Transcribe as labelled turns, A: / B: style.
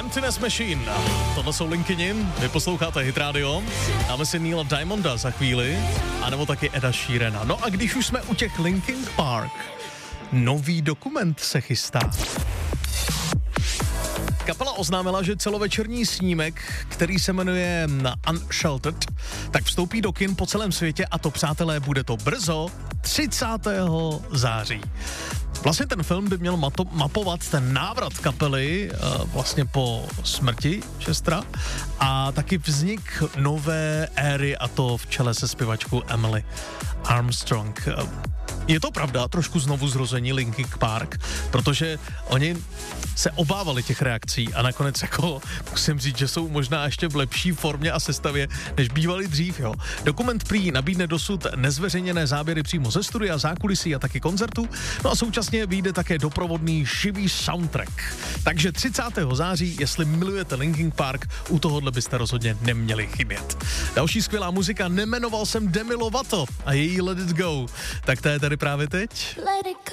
A: Emptiness Machine. Tohle jsou Linkini, vy posloucháte Hit Radio. Dáme si Neila Diamonda za chvíli, anebo taky Eda Sheerana. No a když už jsme u těch Linkin Park, nový dokument se chystá. Kapela oznámila, že celovečerní snímek, který se jmenuje Unsheltered, tak vstoupí do kin po celém světě a to, přátelé, bude to brzo 30. září. Vlastně ten film by měl mapovat ten návrat kapely vlastně po smrti Chestera a taky vznik nové éry, a to v čele se zpěvačkou Emily Armstrong. Je to pravda, trošku znovu zrození Linkin Park, protože oni se obávali těch reakcí a nakonec jako musím říct, že jsou možná ještě v lepší formě a sestavě, než bývali dřív, jo. Dokument prý nabídne dosud nezveřejněné záběry přímo ze studia, zákulisí a taky koncertů, no a současně vyjde také doprovodný živý soundtrack. Takže 30. září, jestli milujete Linkin Park, u tohohle byste rozhodně neměli chybět. Další skvělá muzika, nemenoval jsem Demi Lovato a její Let It Go, tak to je tady právě teď.